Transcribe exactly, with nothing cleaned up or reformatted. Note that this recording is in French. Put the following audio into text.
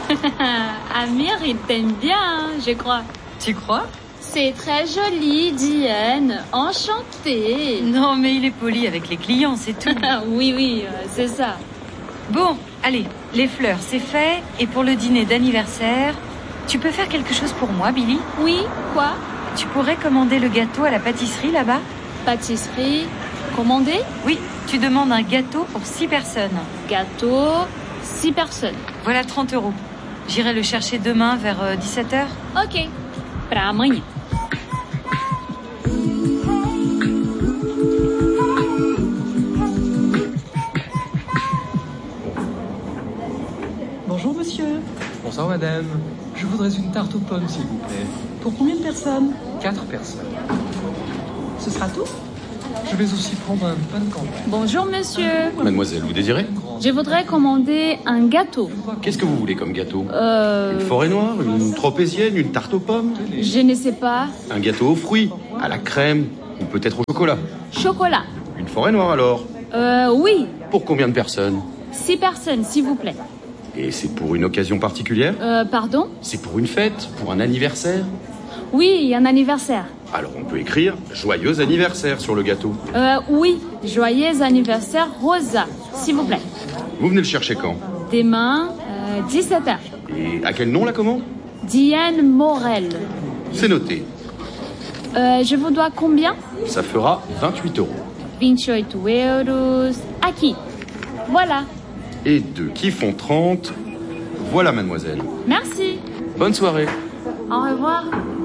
Amir, il t'aime bien, hein, je crois. Tu crois? C'est très joli, Diane. Enchantée. Non, mais il est poli avec les clients, c'est tout. Oui, oui, euh, c'est ça. Bon, allez, les fleurs, c'est fait. Et pour le dîner d'anniversaire, tu peux faire quelque chose pour moi, Billy? Oui, quoi? Tu pourrais commander le gâteau à la pâtisserie là-bas? Pâtisserie, commandé? Oui, tu demandes un gâteau pour six personnes. Gâteau, six personnes. Voilà trente euros. J'irai le chercher demain vers euh, dix-sept heures. Ok, pra amanhã. Bonjour monsieur. Bonsoir madame. Je voudrais une tarte aux pommes s'il vous plaît. Pour combien de personnes? Quatre personnes. Ce sera tout? Je vais aussi prendre un pain de campagne. Bonjour monsieur. Mademoiselle, vous désirez? Je voudrais commander un gâteau. Qu'est-ce que vous voulez comme gâteau? Euh... Une forêt noire, une tropézienne, une tarte aux pommes? Je ne sais pas. Un gâteau aux fruits, à la crème, ou peut-être au chocolat? Chocolat. Une forêt noire alors? Euh, oui. Pour combien de personnes? Six personnes, s'il vous plaît. Et c'est pour une occasion particulière? Euh, pardon? C'est pour une fête? Pour un anniversaire? Oui, un anniversaire. Alors on peut écrire « Joyeux anniversaire » sur le gâteau. Euh, oui. Joyeux anniversaire, Rosa, s'il vous plaît. Vous venez le chercher quand? Demain, euh, dix-sept heures. Et à quel nom la commande? Diane Morel. C'est noté. Euh, je vous dois combien? Ça fera vingt-huit euros. vingt-huit euros. Aqui. Voilà. Et deux qui font trente. Voilà mademoiselle. Merci. Bonne soirée. Au revoir.